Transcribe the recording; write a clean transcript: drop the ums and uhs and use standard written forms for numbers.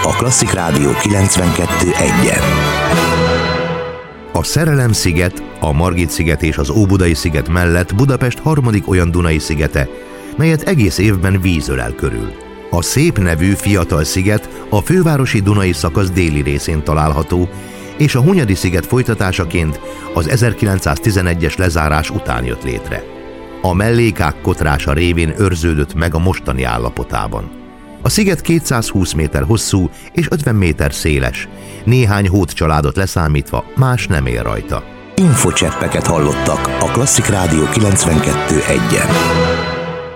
a Klasszik Rádió 92.1-en. A Szerelem-sziget, a Margit-sziget és az Óbudai-sziget mellett Budapest harmadik olyan Dunai szigete, melyet egész évben víz ölel körül. A Szép nevű fiatal sziget a fővárosi Dunai szakasz déli részén található, és a Hunyadi-sziget folytatásaként az 1911-es lezárás után jött létre. A mellékák kotrása révén őrződött meg a mostani állapotában. A sziget 220 méter hosszú és 50 méter széles, néhány hódcsaládot leszámítva más nem él rajta. Infocseppeket hallottak a Klasszik Rádió 92.1-en.